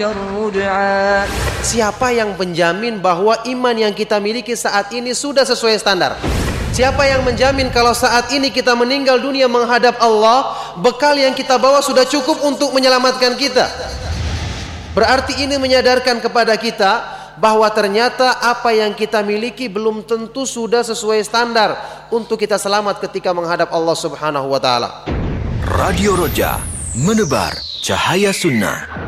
Siapa yang menjamin bahwa iman yang kita miliki saat ini sudah sesuai standar? Siapa yang menjamin kalau saat ini kita meninggal dunia menghadap Allah, bekal yang kita bawa sudah cukup untuk menyelamatkan kita? Berarti ini menyadarkan kepada kita bahwa ternyata apa yang kita miliki belum tentu sudah sesuai standar untuk kita selamat ketika menghadap Allah Subhanahu wa taala. Radio Roja, menebar cahaya sunnah.